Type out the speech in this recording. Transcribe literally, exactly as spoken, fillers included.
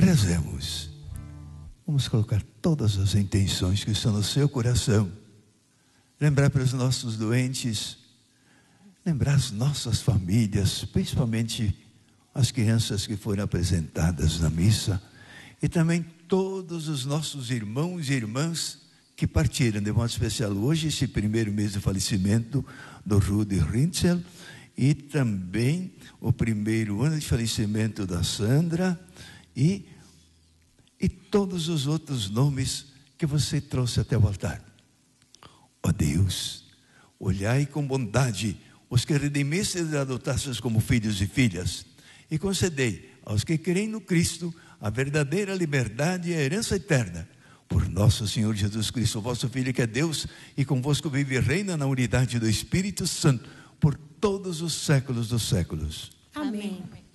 rezemos. Vamos colocar todas as intenções que estão no seu coração. Lembrar para os nossos doentes, lembrar as nossas famílias, principalmente as crianças que foram apresentadas na missa, e também todos os nossos irmãos e irmãs que partiram, de modo especial hoje, esse primeiro mês de falecimento do Rudi Rintzel, e também o primeiro ano de falecimento da Sandra, e, e todos os outros nomes que você trouxe até o altar. Ó Deus, olhai com bondade os que redimistes e adotastes como filhos e filhas, e concedei aos que creem no Cristo a verdadeira liberdade e a herança eterna, por nosso Senhor Jesus Cristo, vosso Filho, que é Deus, e convosco vive e reina na unidade do Espírito Santo, por todos os séculos dos séculos. Amém.